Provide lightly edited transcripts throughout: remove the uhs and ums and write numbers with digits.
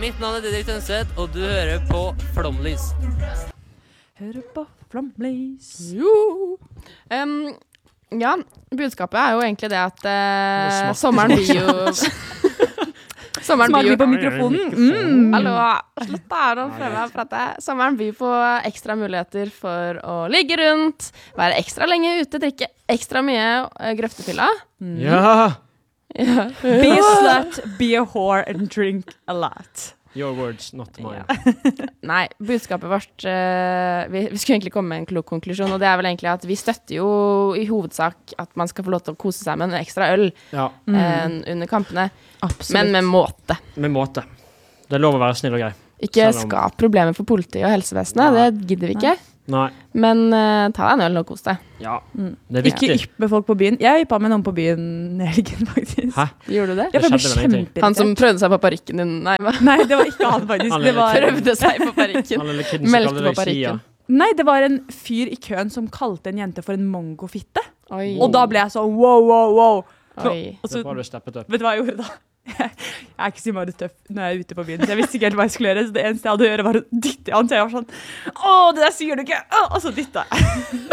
Mitt navn Didrik Tønseth, og du hører på Flomlys. Hører på Flomlys. Jo. Ja, budskapet jo egentlig det at sommeren blir jo... Smaker på mikrofonen. Hallo, slutt da å prøve å prate. Sommeren byr på ekstra muligheter for å ligge rundt, være ekstra lenge ute, drikke ekstra mye grøftefylla. Ja! Be a slut, be a whore and drink a lot. Your words, not mine. Nei, budskapet vårt, vi skulle egentlig komme med en klok konklusjon, og det vel egentlig at vi støtter jo i hovedsak at man skal få lov til å kose seg med en ekstra øl under kampene. Absolutt. Men med måte. Med måte. Det lov å være snill og grei. Ikke skap problemer for politiet og helsevesenet, det gidder vi ikke. Nei. Men ta deg en øl og kos deg. Ja, det viktig. Ikke yppe folk på byen. Jeg yppet med noen på byen i helgen, faktisk. Hæ? Gjorde du det? Jeg ble skjedde vel ingenting. Han som prøvde seg på parykken din, nei, hva? Nei, det var ikke han faktisk. Han Det var... Prøvde seg på parykken. Han lille kidden som Meldte kaller på deg Sia. parykken. Nei, det var en fyr i køen som kalte en jente for en mongofitte. Oi. Og da ble jeg sånn, wow. Oi. Og så, Så var du steppet opp. vet du hva jeg gjorde da? Jeg ikke så innmari tøff når jeg ute på byen, så jeg visste ikke helt hva jeg skulle gjøre, så det eneste jeg hadde å gjøre var å dytte i han, så jeg var sånn, det der sier du ikke, og så dyttet jeg.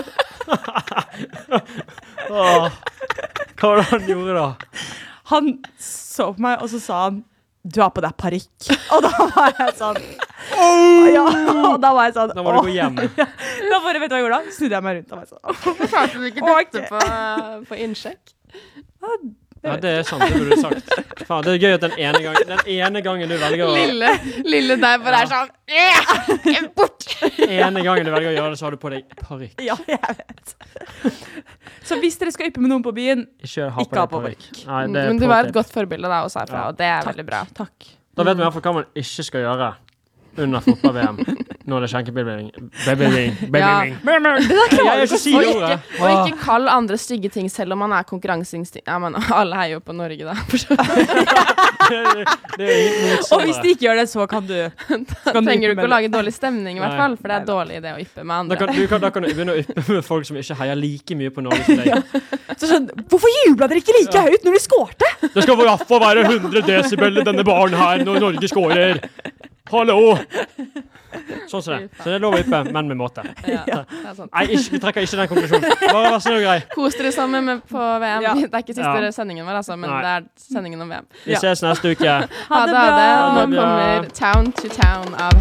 Hva var det han gjorde da? Han så på meg, og så sa han, du har på deg parykk. Og da var jeg sånn, ja, og da var jeg sånn, Da må du gå hjem. Da bare, vet du hva jeg gjorde da? Snudde jeg meg rundt og var sånn, Hvorfor klarte du ikke dette på innsjekk? Ja, det sant, det burde du sagt. Faen, det gøy at den ene gangen du velger å... Lille deg bare sånn, bort! ene gangen du velger å gjøre det, så har du på deg parykk. ja, jeg vet. Så hvis dere skal yppe med noen på byen, Ikke ha Ikke ha på på deg parykk. Nei, det Men du pro var et tip. godt forbilde da også herfra, og det veldig bra. takk. Da vet vi i hvert fall hva man ikke skal gjøre under fotball-VM. Nå det skjenkebevilling. Bevilling. Jeg ikke si Og ordet. ikke kall andre stygge ting selv om man konkurranseinstinkt. Ja, men alle jo på Norge da. Det ingen Og hvis de ikke gjør det, så kan du... Da trenger du ikke å lage dårlig stemning i hvert Nei. fall, for det dårlig idé å yppe med Da andre. kan du begynne å yppe med folk som ikke heier like mye på Norge som deg. Så sånn, hvorfor jublet dere ikke like høyt når de skårte? Det skal i hvert fall være 100 decibel i denne baren her når Norge skårer. Hallo! Sånn som det. Så det lov å yppe, men med måte. Ja, det sant. Nei, vi trekker ikke den konklusjonen. Bare vær snill og grei. Kos dere sammen på VM. Ja. Det ikke siste Ja. sendingen vår, altså, men Nei. det sendingen om VM. Vi ses neste uke. Ha det bra. bra. Nå Ha det bra. kommer Town to Town av